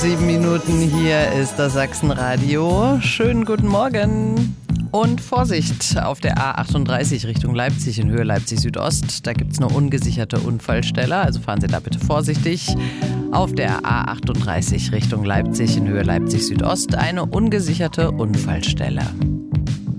7 Minuten, hier ist das Sachsenradio. Schönen guten Morgen. Und Vorsicht auf der A38 Richtung Leipzig in Höhe Leipzig Südost. Da gibt es eine ungesicherte Unfallstelle, also fahren Sie da bitte vorsichtig. Auf der A38 Richtung Leipzig in Höhe Leipzig Südost eine ungesicherte Unfallstelle.